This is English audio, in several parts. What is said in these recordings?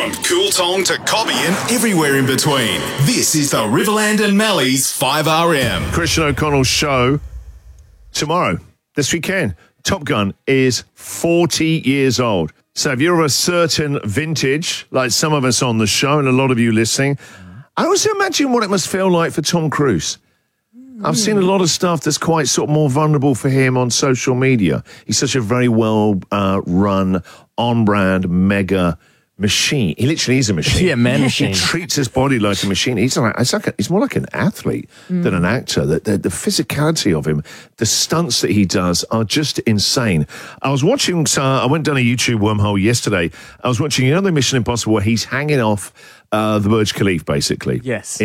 From Cool Tong to Cobby and everywhere in between, this is the Riverland and Mally's 5RM. Christian O'Connell's show tomorrow, this weekend. Top Gun is 40 years old. So if you're of a certain vintage, like some of us on the show and a lot of you listening, I also imagine what it must feel like for Tom Cruise. I've seen a lot of stuff that's quite sort of more vulnerable for him on social media. He's such a very well run, on-brand, mega machine. He literally is a machine. Yeah, man machine. He treats his body like a machine. He's more like an athlete than an actor. The physicality of him, the stunts that he does are just insane. I was watching, I went down a YouTube wormhole yesterday. I was watching another Mission Impossible where he's hanging off the Burj Khalifa, basically. Yes.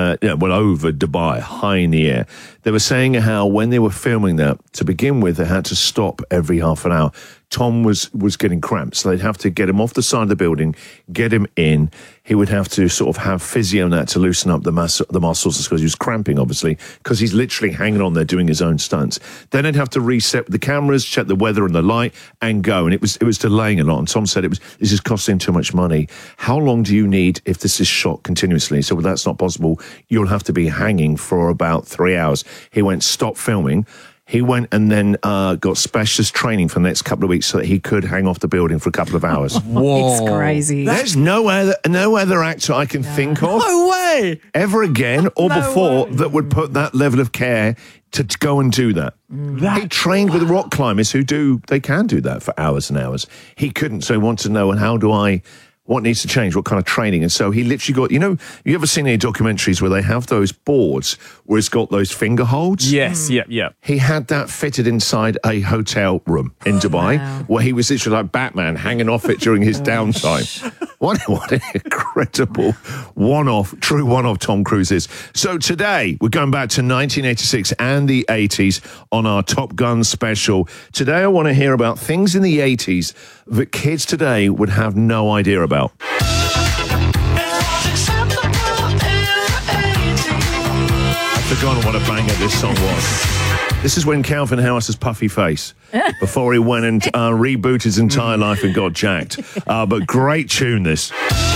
Over Dubai, high in the air. They were saying how when they were filming that, to begin with, they had to stop every half an hour. Tom was getting cramped, so they'd have to get him off the side of the building, get him in. He would have to sort of have physio and that to loosen up the muscles because he was cramping, obviously, because he's literally hanging on there doing his own stunts. Then they'd have to reset the cameras, check the weather and the light, and go. And it was delaying a lot. And Tom said this is costing too much money. How long do you need if this is shot continuously? So that's not possible. You'll have to be hanging for about 3 hours. He went, stop filming. He went and then got specialist training for the next couple of weeks so that he could hang off the building for a couple of hours. Whoa. It's crazy. There's no other actor I can think of. No way! Ever again or before that would put that level of care to go and do that. He trained with rock climbers who can do that for hours and hours. He couldn't, so he wanted to know, what needs to change, what kind of training. And so he literally got, you ever seen any documentaries where they have those boards where it's got those finger holds? Yes, yeah. He had that fitted inside a hotel room in Dubai where he was literally like Batman hanging off it during his downtime. What an incredible true one-off Tom Cruise is. So today, we're going back to 1986 and the 80s on our Top Gun special. Today, I want to hear about things in the 80s that kids today would have no idea about. I forgot what a banger this song was. This is when Calvin Harris's puffy face, before he went and rebooted his entire life and got jacked. But great tune, this.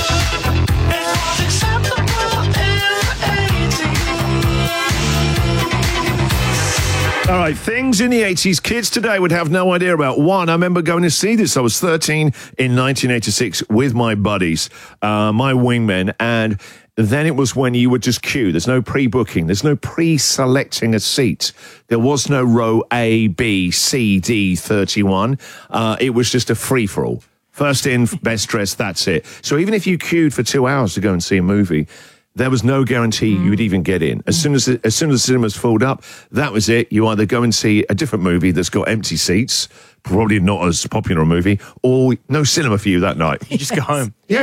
All right, things in the 80s kids today would have no idea about. One, I remember going to see this. I was 13 in 1986 with my buddies, my wingmen, and then it was when you would just queue. There's no pre-booking. There's no pre-selecting a seat. There was no row A, B, C, D, 31. It was just a free-for-all. First in, best dressed, that's it. So even if you queued for 2 hours to go and see a movie, there was no guarantee you would even get in. As soon as the cinema's filled up, that was it. You either go and see a different movie that's got empty seats, probably not as popular a movie, or no cinema for you that night. You just go home. Yeah.